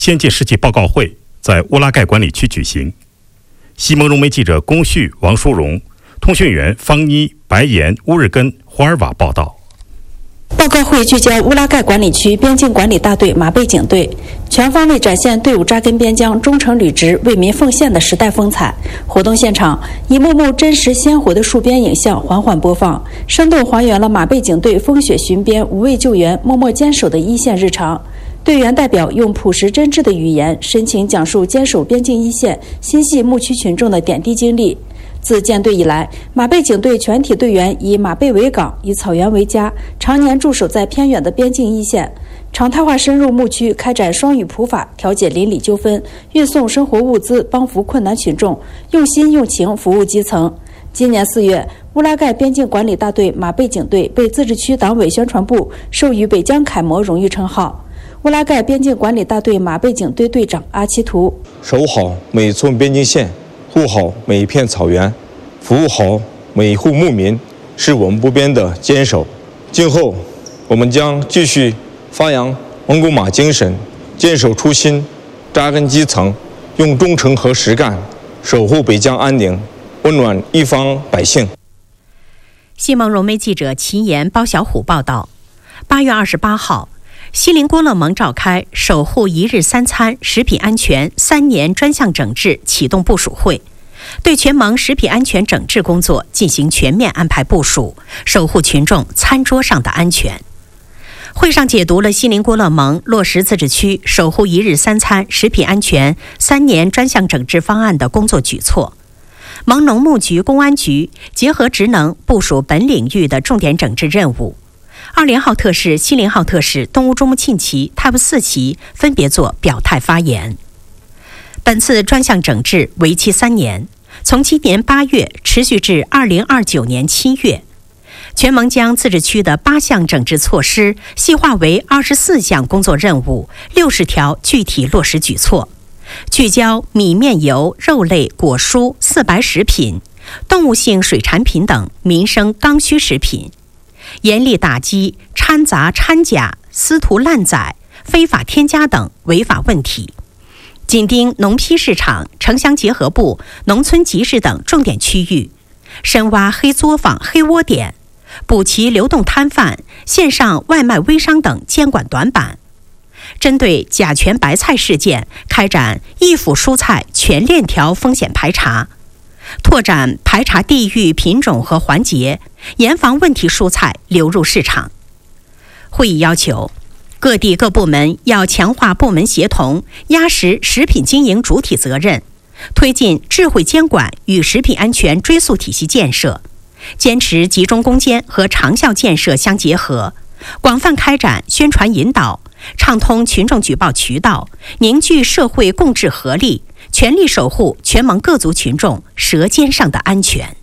先进世纪报告会在乌拉盖管理区举行。西蒙融媒记者龚旭、王淑荣，通讯员方妮、白岩、乌日根、霍尔瓦报道。 报告会聚焦乌拉盖管理区边境管理大队马背警队，全方位展现队伍扎根边疆、忠诚履职、为民奉献的时代风采。活动现场，一幕幕真实鲜活的戍边影像缓缓播放，生动还原了马背警队风雪巡边、无畏救援、默默坚守的一线日常。队员代表用朴实真挚的语言，深情讲述坚守边境一线、心系牧区群众的点滴经历。自建队以来，马背警队全体队员以马背为港，以草原为家，常年驻守在偏远的边境一线，常态化深入牧区，开展双语普法，调解邻里纠纷，运送生活物资，帮扶困难群众，用心用情服务基层。今年4月，乌拉盖边境管理大队马背警队被自治区党委宣传部授予北疆楷模荣誉称号。乌拉盖边境管理大队马背警队队长阿奇图： 守好每寸边境线，护好每一片草原，服务好每一户牧民，是我们不变的坚守。今后，我们将继续发扬蒙古马精神，坚守初心，扎根基层，用忠诚和实干守护北疆安宁，温暖一方百姓。 西蒙融媒记者齐岩、包小虎报道。8月28号，锡林郭勒盟召开守护一日三餐、食品安全3年专项整治启动部署会，对全盟食品安全整治工作进行全面安排部署，守护群众餐桌上的安全。会上解读了锡林郭勒盟落实自治区守护一日三餐、食品安全3年专项整治方案的工作举措。盟农牧局、公安局结合职能部署本领域的重点整治任务。20号特使、锡林号特使东乌珠穆沁旗、泰布四旗分别作表态发言。本次专项整治为期3年，从今年8月持续至2029年7月。全盟将自治区的8项整治措施细化为24项工作任务、60条具体落实举措，聚焦米面油、肉类、果蔬、四白食品、动物性水产品等民生刚需食品，严厉打击掺杂、掺假、私屠滥宰、非法添加等违法问题，紧盯农批市场、城乡结合部、农村集市等重点区域，深挖黑作坊、黑窝点，补齐流动摊贩、线上外卖微商等监管短板。针对甲醛白菜事件，开展一府蔬菜全链条风险排查，拓展排查地域、品种和环节，严防问题蔬菜流入市场。会议要求，各地各部门要强化部门协同，压实食品经营主体责任，推进智慧监管与食品安全追溯体系建设，坚持集中攻坚和长效建设相结合，广泛开展宣传引导，畅通群众举报渠道，凝聚社会共治合力，全力守护全盟各族群众舌尖上的安全。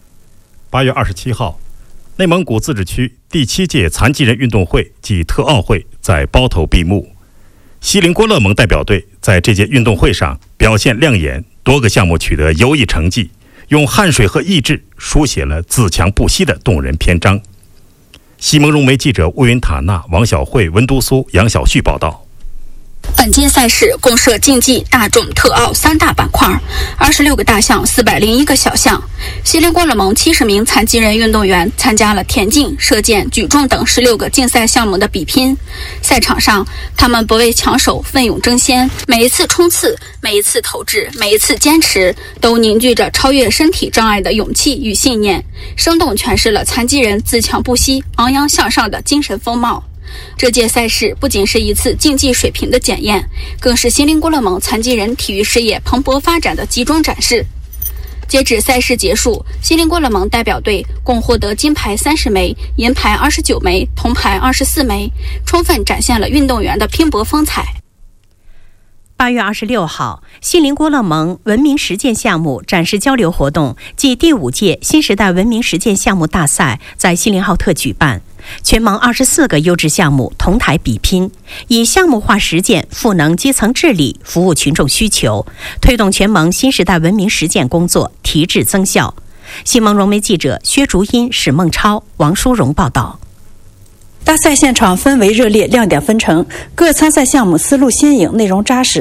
8月27号，内蒙古自治区第7届残疾人运动会暨特奥会在包头闭幕。锡林郭勒盟代表队在这届运动会上表现亮眼，多个项目取得优异成绩，用汗水和意志书写了自强不息的动人篇章。西蒙融媒记者乌云塔纳、王小慧、文都苏、杨小旭报道。 本届赛事共设竞技、大众、特奥3大板块，26个大项，401个小项。锡林郭勒盟70名残疾人运动员参加了田径、射箭、举重等16个竞赛项目的比拼。赛场上，他们不畏强手，奋勇争先，每一次冲刺、每一次投掷、每一次坚持，都凝聚着超越身体障碍的勇气与信念，生动诠释了残疾人自强不息、昂扬向上的精神风貌。这届赛事不仅是一次竞技水平的检验，更是锡林郭勒盟残疾人体育事业蓬勃发展的集中展示。截止赛事结束，锡林郭勒盟代表队共获得金牌30枚、银牌29枚、铜牌24枚，充分展现了运动员的拼搏风采。 8月26号，锡林郭勒盟文明实践项目展示交流活动暨第5届新时代文明实践项目大赛在锡林浩特举办。全盟24个优质项目同台比拼，以项目化实践赋能基层治理，服务群众需求，推动全盟新时代文明实践工作提质增效。西蒙融媒记者薛竹英、史梦超、王淑荣报道。 大赛现场氛围热烈，亮点纷呈，各参赛项目思路新颖，内容扎实。